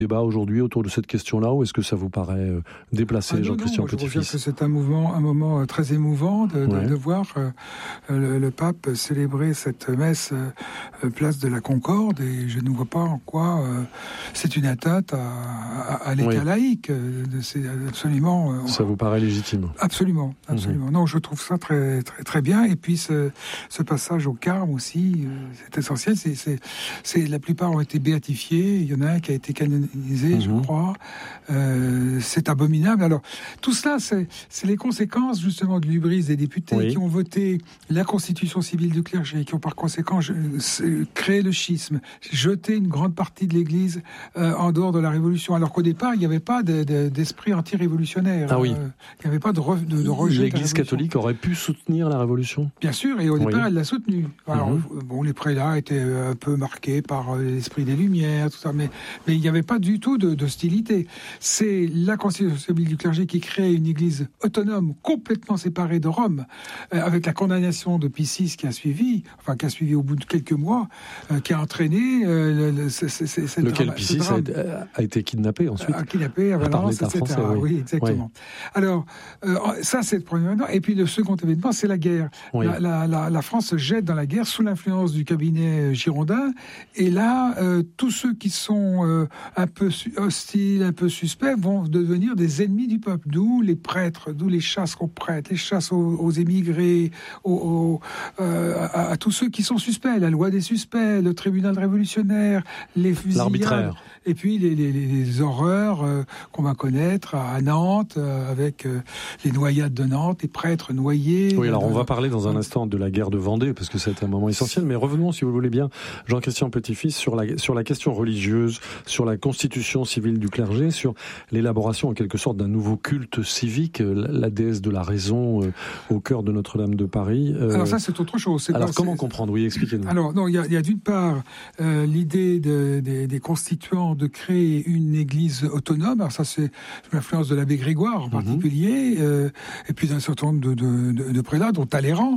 débat aujourd'hui autour de cette question-là, ou est-ce que ça vous paraît déplacé, Jean-Christian Petit-Fils ? Je trouve que c'est un moment très émouvant de voir le pape célébrer cette messe place de la Concorde, et je ne vois pas en quoi c'est une atteinte à l'état laïque. C'est absolument. Ça vous paraît légitime ? Absolument. Non, je trouve ça très très très bien. Et puis ce passage au Carme aussi, c'est essentiel. C'est la plupart ont été béatifiés. Il y en a un qui a été canonisé, je crois. C'est abominable. Alors tout cela, c'est les conséquences justement de l'hubris des députés qui ont voté la constitution civile du clergé, qui ont par conséquent créé le schisme, jeté une grande partie de l'Église en dehors de la Révolution. Alors qu'au départ, il n'y avait pas d'esprit anti-révolutionnaire. Ah oui. Il n'y avait pas de rejet. L'Église catholique aurait pu soutenir la Révolution ? Bien sûr, et au départ, elle l'a soutenue. Alors, les prélats étaient un peu marqués par l'esprit des Lumières, tout ça, mais il n'y avait pas du tout d'hostilité. C'est la constitution civile du clergé qui crée une Église autonome, complètement séparée de Rome, avec la condamnation de Pie VI qui a suivi au bout de quelques mois, qui a entraîné lequel Pie VI a été kidnappé ensuite. Kidnappé à Valence, etc. Français, oui, exactement. Alors, ça, c'est le premier événement. Et puis, le second événement, c'est la guerre. Oui. La France se jette dans la guerre sous l'influence du cabinet girondin. Et là, tous ceux qui sont un peu hostiles, un peu suspects, vont devenir des ennemis du peuple. D'où les prêtres, d'où les chasses aux prêtres, les chasses aux émigrés, à tous ceux qui sont suspects. La loi des suspects, le tribunal révolutionnaire, les fusillades. L'arbitraire. Et puis les horreurs qu'on va connaître à Nantes, avec les noyades de Nantes, les prêtres noyés. Oui, alors on va parler dans un instant de la guerre de Vendée, parce que c'est un moment essentiel, mais revenons, si vous voulez bien, Jean-Christian Petit-Fils, sur la question religieuse, sur la constitution civile du clergé, sur l'élaboration en quelque sorte d'un nouveau culte civique, la déesse de la raison au cœur de Notre-Dame de Paris. Alors ça, c'est autre chose. Comment comprendre ? Oui, expliquez-nous. Alors, non, il y a d'une part l'idée des constituants de créer une église autonome. Alors ça, c'est l'influence de l'abbé Grégoire en particulier, et puis d'un certain nombre de prélats, dont Talleyrand.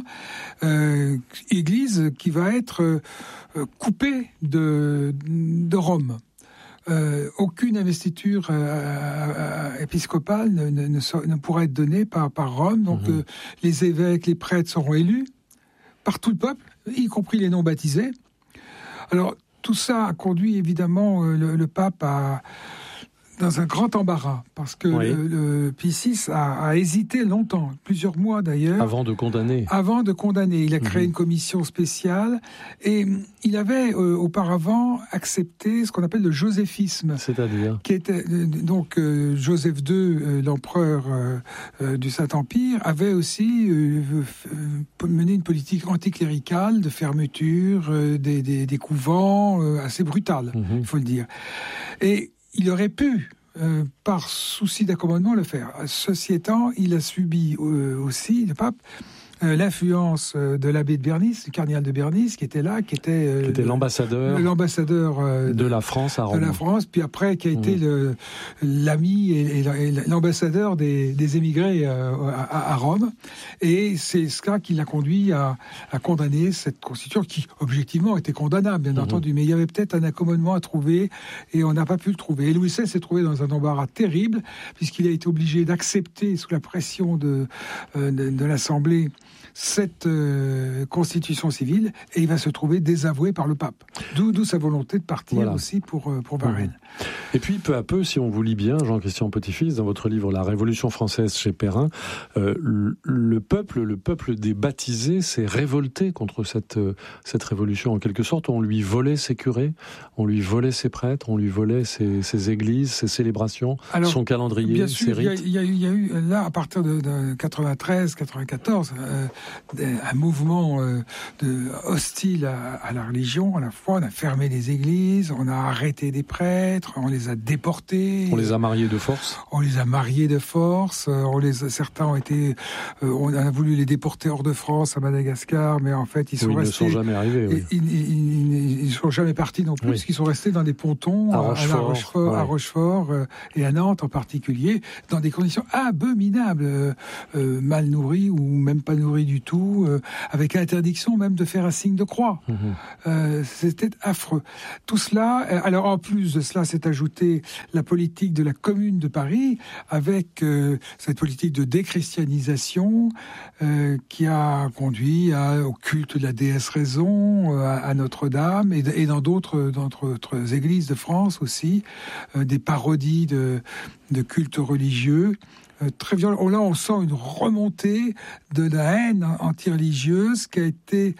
Église qui va être coupée de Rome. Aucune investiture épiscopale ne pourra être donnée par Rome. Donc les évêques, les prêtres seront élus par tout le peuple, y compris les non-baptisés. Alors, tout ça a conduit évidemment le pape dans un grand embarras, parce que le Pie VI a hésité longtemps, plusieurs mois d'ailleurs. Avant de condamner. Il a créé une commission spéciale, et il avait auparavant accepté ce qu'on appelle le joséphisme. C'est-à-dire ? Qui était donc Joseph II, l'empereur du Saint-Empire, avait aussi mené une politique anticléricale de fermeture des couvents assez brutale, il faut le dire. Et il aurait pu, par souci d'accommodement, le faire. Ceci étant, il a subi aussi, le pape, l'influence de l'abbé de Bernis, du cardinal de Bernis, qui était là, qui était l'ambassadeur de la France à Rome. De la France, puis après, qui a été l'ami et l'ambassadeur des émigrés à Rome. Et c'est cela qui l'a conduit à condamner cette constitution, qui, objectivement, était condamnable, bien entendu. Mais il y avait peut-être un accommodement à trouver, et on n'a pas pu le trouver. Et Louis XVI s'est trouvé dans un embarras terrible, puisqu'il a été obligé d'accepter, sous la pression de l'Assemblée, cette constitution civile, et il va se trouver désavoué par le pape. D'où sa volonté de partir aussi pour Varennes. Et puis, peu à peu, si on vous lit bien, Jean-Christian Petit-Fils, dans votre livre « La Révolution française » chez Perrin, le peuple des baptisés s'est révolté contre cette révolution. En quelque sorte, on lui volait ses curés, on lui volait ses prêtres, on lui volait ses églises, ses célébrations, son calendrier, bien sûr, ses rites. Il y a eu, là, à partir de 93, 94, un mouvement hostile à la religion, à la foi. On a fermé les églises, on a arrêté des prêtres, on les a déportés. On les a mariés de force. Certains ont été... on a voulu les déporter hors de France, à Madagascar, mais en fait, ils sont restés... Ils ne sont jamais arrivés. Ils ne sont jamais partis non plus, parce qu'ils sont restés dans des pontons à Rochefort et à Nantes en particulier, dans des conditions abominables, mal nourris ou même pas nourri du tout, avec interdiction même de faire un signe de croix. C'était affreux. Tout cela, alors en plus de cela, s'est ajouté la politique de la Commune de Paris, avec cette politique de déchristianisation qui a conduit au culte de la déesse raison, à Notre-Dame, et dans d'autres églises de France aussi, des parodies de cultes religieux. Très violent. Là, on sent une remontée de la haine anti-religieuse qui a été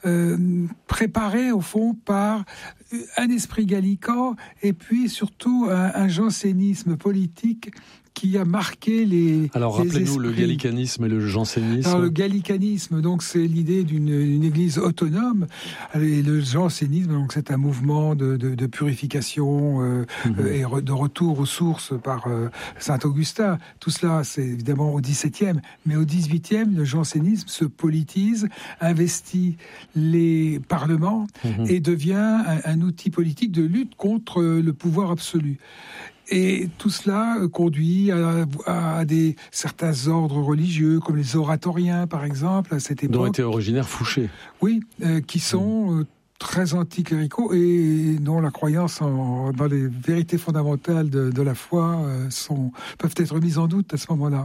préparée, au fond, par un esprit gallican et puis surtout un jansénisme politique qui a marqué les Alors, rappelez-nous esprits. Le gallicanisme et le jansénisme. Alors, le gallicanisme, donc, c'est l'idée d'une église autonome. Et le jansénisme, donc, c'est un mouvement de purification et de retour aux sources par Saint-Augustin. Tout cela, c'est évidemment au XVIIe. Mais au XVIIIe, le jansénisme se politise, investit les parlements et devient un outil politique de lutte contre le pouvoir absolu. Et tout cela conduit à certains ordres religieux, comme les oratoriens, par exemple, à cette époque. Dont était originaire Fouché. Oui, qui sont très anticléricaux et dont la croyance dans les vérités fondamentales de la foi peuvent être mises en doute à ce moment-là.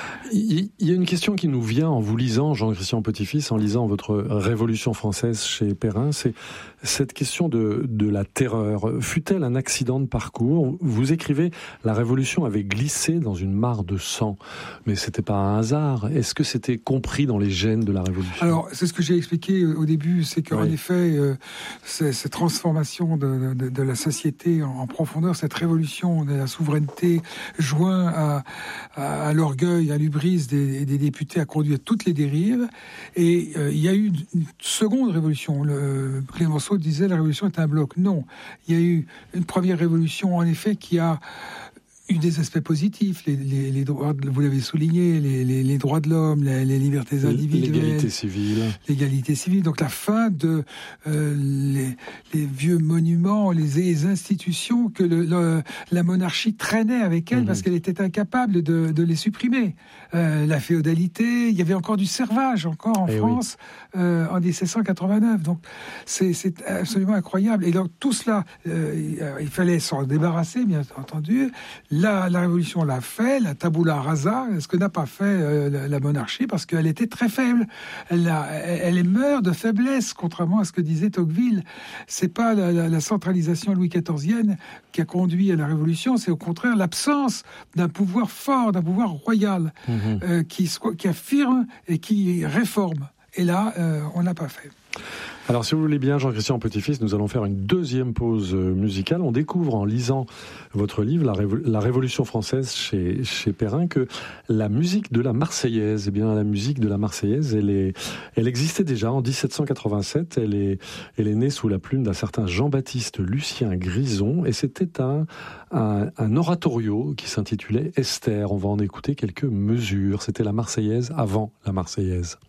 Il y a une question qui nous vient en vous lisant, Jean-Christian Petit-Fils, en lisant votre Révolution française chez Perrin, c'est cette question de la terreur. Fut-elle un accident de parcours ? Vous écrivez « La Révolution avait glissé dans une mare de sang ». Mais c'était pas un hasard. Est-ce que c'était compris dans les gènes de la Révolution ? Alors, c'est ce que j'ai expliqué au début, c'est qu'en effet, cette transformation de la société en profondeur, cette révolution de la souveraineté joint à l'orgueil, à l'hubris des députés a conduit à toutes les dérives. Et il y a eu une seconde révolution. Clémenceau disait la révolution est un bloc. Non, il y a eu une première révolution en effet qui a eu des aspects positifs, les droits, vous l'avez souligné, les droits de l'homme, les libertés individuelles, l'égalité civile. Donc la fin de les vieux monuments, les institutions que la monarchie traînait avec elle parce qu'elle était incapable de les supprimer. La féodalité, il y avait encore du servage encore en France en 1789. Donc c'est absolument incroyable. Et donc tout cela, il fallait s'en débarrasser, bien entendu. La Révolution l'a fait, la tabula rasa, ce que n'a pas fait la monarchie, parce qu'elle était très faible. Elle meurt de faiblesse, contrairement à ce que disait Tocqueville. C'est pas la centralisation Louis XIVienne qui a conduit à la Révolution, c'est au contraire l'absence d'un pouvoir fort, d'un pouvoir royal, qui affirme et qui réforme. Et là, on l'a pas fait. Alors, si vous voulez bien, Jean-Christian Petit-Fils, nous allons faire une deuxième pause musicale. On découvre en lisant votre livre, La Révolution française chez Perrin, que la musique de la Marseillaise, la musique de la Marseillaise, elle existait déjà en 1787. Elle est née sous la plume d'un certain Jean-Baptiste Lucien Grison, et c'était un oratorio qui s'intitulait Esther. On va en écouter quelques mesures. C'était la Marseillaise avant la Marseillaise.